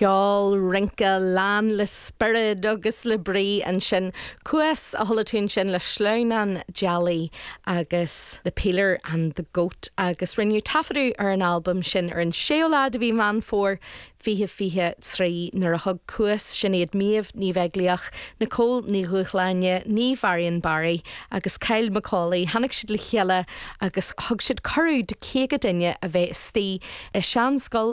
ceol rinca lán le spirid agus le brí an sin cuas a tholatún sin le slónan jelly agus The Peeler and the Goat agus rinneú tafarú ar an album sin ar an séolad a bhí man fór fihe trí nar a thug cuas sin iad míomh ní bhegliach Nicole ní Ruchleine ní Varian Barry agus Kyle McCauley hannig siad le chéile agus thug siad corú de céga duine a bheith istí i seanscoil